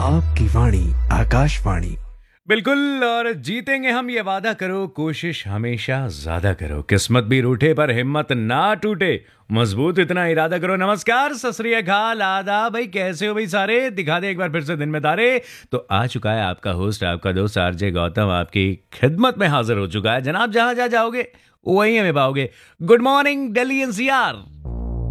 आपकी वाणी आकाशवाणी। बिल्कुल, और जीतेंगे हम ये वादा करो, कोशिश हमेशा ज्यादा करो, किस्मत भी रूठे पर हिम्मत ना टूटे, मजबूत इतना इरादा करो। नमस्कार, सत श्री अकाल, आदाब भाई, कैसे हो भाई सारे? दिखा दे एक बार फिर से दिन में तारे। तो आ चुका है आपका होस्ट, आपका दोस्त आरजे गौतम, आपकी खिदमत में हाजिर हो चुका है। जनाब, जहां जहां जाओगे वहीं हमें पाओगे। Good morning Delhi NCR,